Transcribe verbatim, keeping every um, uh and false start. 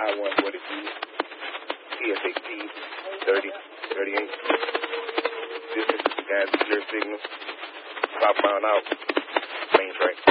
I one forty-two, T S A T thirty, thirty-eight. This is gas clear signal. Southbound out. Main track.